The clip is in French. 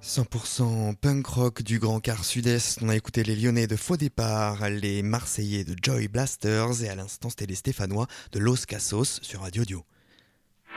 100% punk rock du Grand Quart Sud-Est. On a écouté les Lyonnais de Faux Départ, les Marseillais de Joy Blasters et à l'instant c'était les Stéphanois de Los Cassos sur Radio Dio.